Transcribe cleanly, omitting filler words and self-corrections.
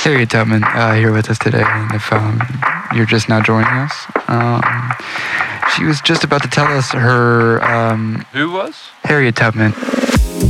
Harriet Tubman here with us today. And if you're just now joining us, she was just about to tell us her... Who was? Harriet Tubman.